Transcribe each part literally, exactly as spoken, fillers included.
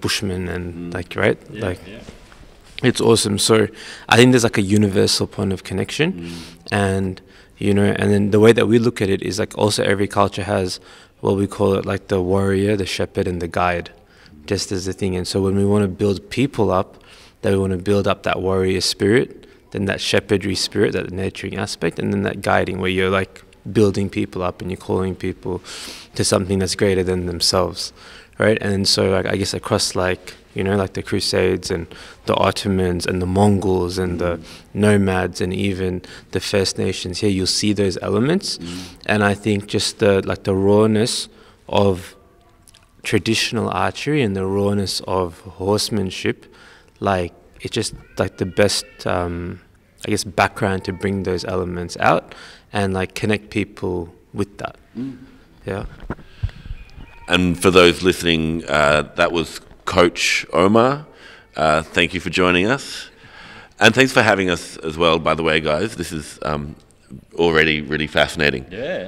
bushmen and like right Yeah, like yeah. it's awesome. So I think there's like a universal point of connection, and you know, and then the way that we look at it is like also every culture has what we call it like the warrior, the shepherd, and the guide, just as the thing. And so when we want to build people up, that we want to build up that warrior spirit, then that shepherdry spirit, that nurturing aspect, and then that guiding where you're like building people up and you're calling people to something that's greater than themselves, right? And so like I guess across like, you know, like the Crusades and the Ottomans and the Mongols and the nomads and even the First Nations, here you'll see those elements. And I think just the like the rawness of traditional archery and the rawness of horsemanship, like it's just like the best um, I guess background to bring those elements out and like connect people with that. Yeah. And for those listening, uh, that was Coach Omar. Uh, thank you for joining us. And thanks for having us as well, by the way, guys. This is um, already really fascinating. Yeah.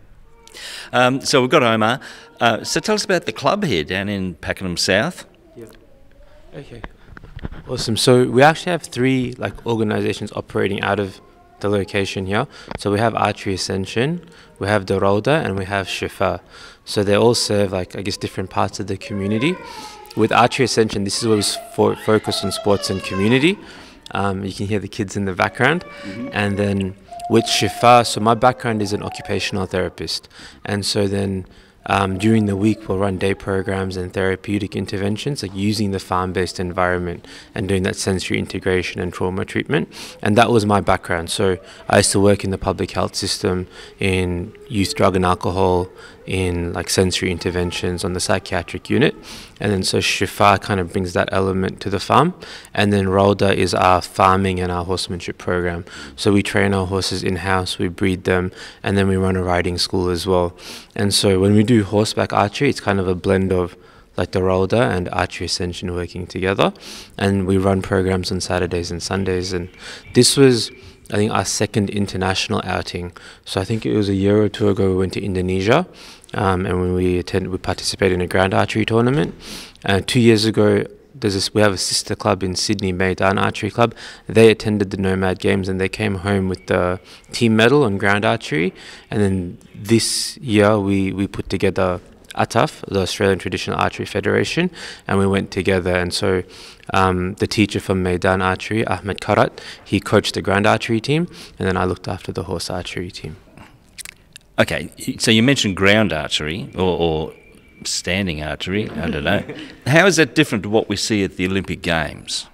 Um, so we've got Omar. Uh, so tell us about the club here down in Pakenham South. Yeah. Okay. Awesome. So we actually have three like organizations operating out of the location here. So we have Archery Ascension, we have the Rauda, and we have Shifa. So they all serve like I guess different parts of the community. With Archery Ascension, this is where we fo- focus on sports and community. Um, you can hear the kids in the background. Mm-hmm. And then with Shifa, so my background is an occupational therapist. And so then um, during the week, we'll run day programs and therapeutic interventions, like using the farm-based environment and doing that sensory integration and trauma treatment. And that was my background. So I used to work in the public health system in youth drug and alcohol, in like sensory interventions on the psychiatric unit. And then so Shifa kind of brings that element to the farm. And then Rauda is our farming and our horsemanship program. So we train our horses in-house, we breed them, and then we run a riding school as well. And so when we do horseback archery, it's kind of a blend of like the Rauda and Archery Ascension working together. And we run programs on Saturdays and Sundays. And this was, I think, our second international outing. So I think it was a year or two ago we went to Indonesia, um, and when we attended, we participated in a grand archery tournament. Uh, two years ago, there's this, we have a sister club in Sydney, Maidan Archery Club. They attended the Nomad Games and they came home with the team medal on ground archery. And then this year we, we put together A T A F, the Australian Traditional Archery Federation, and we went together. And so um, the teacher from Maidan Archery, Ahmed Karat, he coached the ground archery team, and then I looked after the horse archery team. Okay, so you mentioned ground archery or, or standing archery, I don't know. How is that different to what we see at the Olympic Games?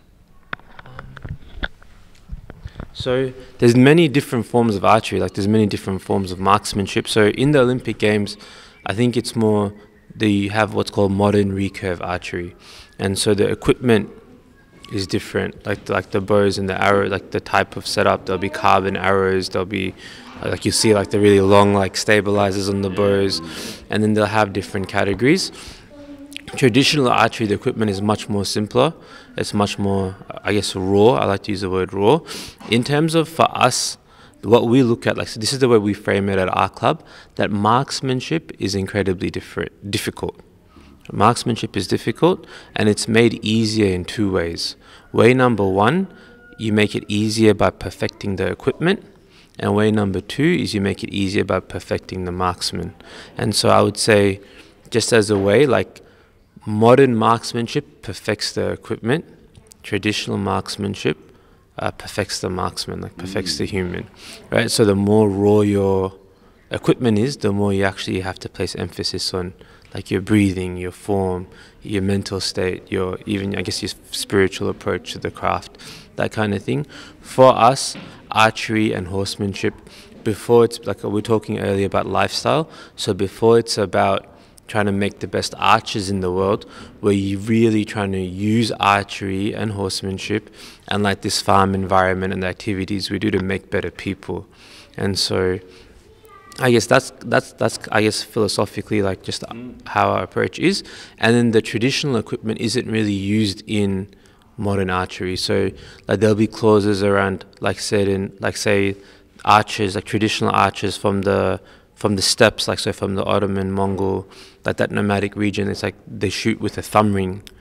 So there's many different forms of archery, like there's many different forms of marksmanship. So in the Olympic Games, I think it's more that you have what's called modern recurve archery. And so the equipment is different, like like the bows and the arrow, like the type of setup. There'll be carbon arrows, there'll be, like you see like the really long like stabilizers on the bows, and then they'll have different categories. Traditional archery, the equipment is much more simpler. It's much more, I guess, raw. I like to use the word raw. In terms of, for us, what we look at, like, so this is the way we frame it at our club, that marksmanship is incredibly different, difficult. Marksmanship is difficult, and it's made easier in two ways. Way number one, you make it easier by perfecting the equipment, and way number two is you make it easier by perfecting the marksman. And so I would say, just as a way, like, modern marksmanship perfects the equipment, traditional marksmanship uh, perfects the marksman, like perfects mm. the human, right? So the more raw your equipment is, the more you actually have to place emphasis on like your breathing, your form, your mental state, your even, I guess, your spiritual approach to the craft, that kind of thing. For us, archery and horsemanship, before it's, like we were talking earlier about lifestyle, so before it's about trying to make the best archers in the world, where you're really trying to use archery and horsemanship and like this farm environment and the activities we do to make better people. And so I guess that's that's that's I guess philosophically like just how our approach is. And then the traditional equipment isn't really used in modern archery. So like there'll be clauses around, like said in like say archers, like traditional archers from the from the steppes, like so from the Ottoman, Mongol, like that nomadic region. It's like they shoot with a thumb ring